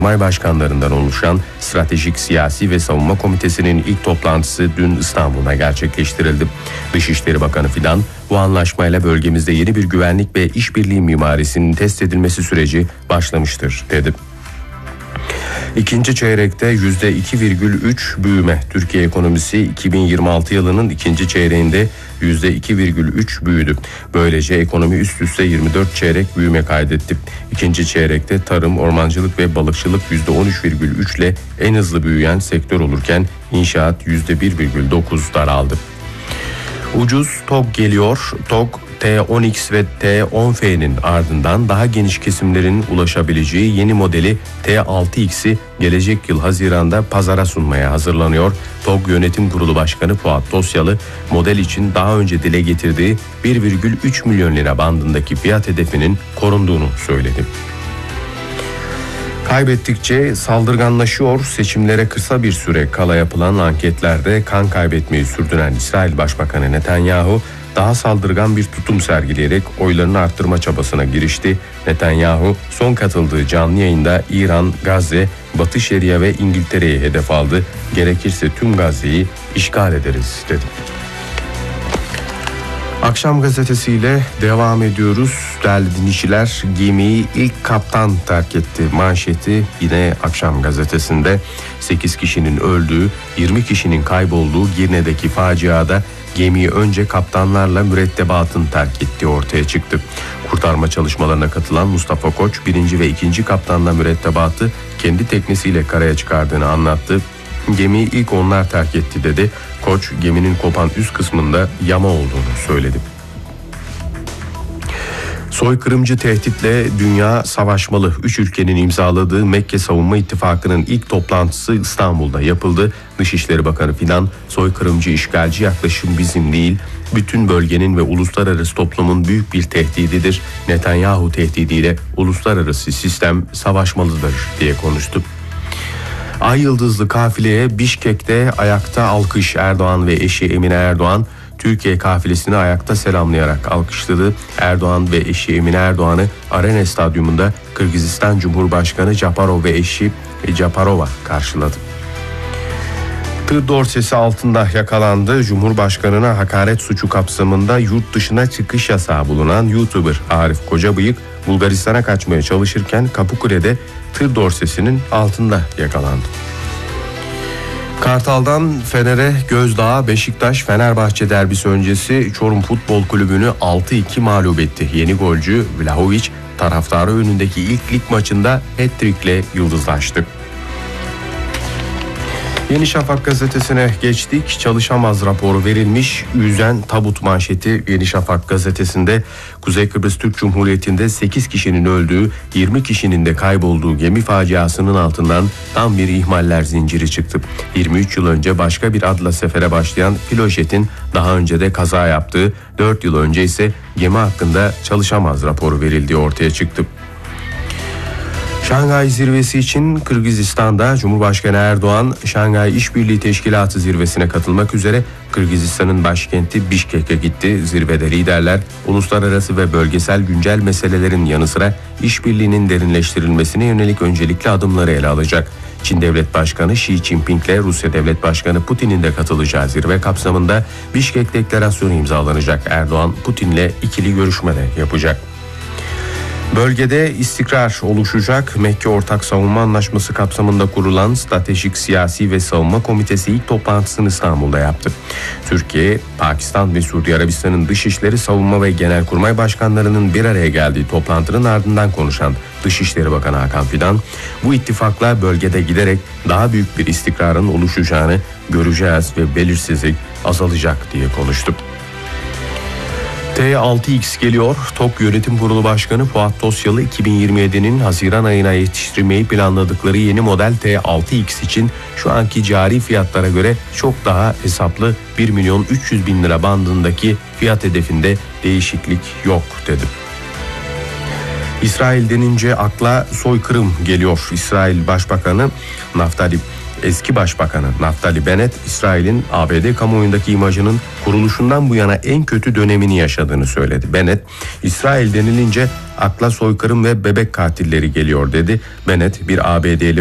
Başkanlarından oluşan Stratejik Siyasi ve Savunma Komitesi'nin ilk toplantısı dün İstanbul'da gerçekleştirildi. Dışişleri Bakanı Fidan, bu anlaşmayla bölgemizde yeni bir güvenlik ve işbirliği mimarisinin test edilmesi süreci başlamıştır dedi. İkinci çeyrekte %2,3 büyüme. Türkiye ekonomisi 2026 yılının ikinci çeyreğinde %2,3 büyüdü. Böylece ekonomi üst üste 24 çeyrek büyüme kaydetti. İkinci çeyrekte tarım, ormancılık ve balıkçılık %13,3 ile en hızlı büyüyen sektör olurken inşaat %1,9 daraldı. Ucuz TOG geliyor. TOG T10X ve T10F'nin ardından daha geniş kesimlerin ulaşabileceği yeni modeli T6X'i gelecek yıl Haziran'da pazara sunmaya hazırlanıyor. TOG Yönetim Kurulu Başkanı Fuat Tosyalı, model için daha önce dile getirdiği 1,3 milyon lira bandındaki fiyat hedefinin korunduğunu söyledi. Kaybettikçe saldırganlaşıyor. Seçimlere kısa bir süre kala yapılan anketlerde kan kaybetmeyi sürdüren İsrail Başbakanı Netanyahu daha saldırgan bir tutum sergileyerek oylarını arttırma çabasına girişti. Netanyahu son katıldığı canlı yayında İran, Gazze, Batı Şeria ve İngiltere'yi hedef aldı. Gerekirse tüm Gazze'yi işgal ederiz dedi. Akşam gazetesiyle devam ediyoruz. Değerli dinleyiciler, gemiyi ilk kaptan terk etti manşeti yine Akşam gazetesinde. 8 kişinin öldüğü, 20 kişinin kaybolduğu Girne'deki faciada gemiyi önce kaptanlarla mürettebatın terk ettiği ortaya çıktı. Kurtarma çalışmalarına katılan Mustafa Koç, 1. ve 2. kaptanla mürettebatı kendi teknesiyle karaya çıkardığını anlattı. Gemiyi ilk onlar terk etti dedi. Koç, geminin kopan üst kısmında yama olduğunu söyledi. Soykırımcı tehditle dünya savaşmalı. 3 ülkenin imzaladığı Mekke Savunma İttifakı'nın ilk toplantısı İstanbul'da yapıldı. Dışişleri Bakanı Fidan, soykırımcı işgalci yaklaşım bizim değil, bütün bölgenin ve uluslararası toplumun büyük bir tehdididir. Netanyahu tehdidiyle uluslararası sistem savaşmalıdır diye konuştu. Ay yıldızlı kafileye Bişkek'te ayakta alkış. Erdoğan ve eşi Emine Erdoğan Türkiye kafilesini ayakta selamlayarak alkışladı. Erdoğan ve eşi Emine Erdoğan'ı Arena Stadyumunda Kırgızistan Cumhurbaşkanı Japarov ve eşi Japarova karşıladı. Tır dorsesi altında yakalandı. Cumhurbaşkanına hakaret suçu kapsamında yurt dışına çıkış yasağı bulunan YouTuber Arif Kocabıyık, Bulgaristan'a kaçmaya çalışırken Kapıkule'de tır dorsesinin altında yakalandı. Kartal'dan Fener'e gözdağı. Beşiktaş Fenerbahçe derbisi öncesi Çorum Futbol Kulübü'nü 6-2 mağlup etti. Yeni golcü Vlahovic taraftarı önündeki ilk lig maçında hat-trick'le yıldızlaştı. Yeni Şafak gazetesine geçtik. Çalışamaz raporu verilmiş. Üzen tabut manşeti Yeni Şafak gazetesinde. Kuzey Kıbrıs Türk Cumhuriyeti'nde 8 kişinin öldüğü, 20 kişinin de kaybolduğu gemi faciasının altından tam bir ihmaller zinciri çıktı. 23 yıl önce başka bir adla sefere başlayan Filojet'in daha önce de kaza yaptığı, 4 yıl önce ise gemi hakkında çalışamaz raporu verildiği ortaya çıktı. Şanghay Zirvesi için Kırgızistan'da Cumhurbaşkanı Erdoğan, Şanghay İşbirliği Teşkilatı zirvesine katılmak üzere Kırgızistan'ın başkenti Bişkek'e gitti. Zirvede liderler uluslararası ve bölgesel güncel meselelerin yanı sıra işbirliğinin derinleştirilmesine yönelik öncelikli adımları ele alacak. Çin Devlet Başkanı Xi Jinping ile Rusya Devlet Başkanı Putin'in de katılacağı zirve kapsamında Bişkek Deklarasyonu imzalanacak. Erdoğan Putin'le ikili görüşme de yapacak. Bölgede istikrar oluşacak. Mekke Ortak Savunma Anlaşması kapsamında kurulan Stratejik Siyasi ve Savunma Komitesi ilk toplantısını İstanbul'da yaptı. Türkiye, Pakistan ve Suudi Arabistan'ın Dışişleri, Savunma ve Genelkurmay Başkanlarının bir araya geldiği toplantının ardından konuşan Dışişleri Bakanı Hakan Fidan, bu ittifakla bölgede giderek daha büyük bir istikrarın oluşacağını göreceğiz ve belirsizlik azalacak diye konuştu. T6X geliyor. TOG Yönetim Kurulu Başkanı Fuat Tosyalı, 2027'nin Haziran ayına yetiştirmeyi planladıkları yeni model T6X için şu anki cari fiyatlara göre çok daha hesaplı 1.300.000 lira bandındaki fiyat hedefinde değişiklik yok dedi. İsrail denince akla soykırım geliyor. İsrail Başbakanı Naftali Eski Başbakanı Naftali Bennett, İsrail'in ABD kamuoyundaki imajının kuruluşundan bu yana en kötü dönemini yaşadığını söyledi. Bennett, İsrail denilince akla soykırım ve bebek katilleri geliyor dedi. Bennett, bir ABD'li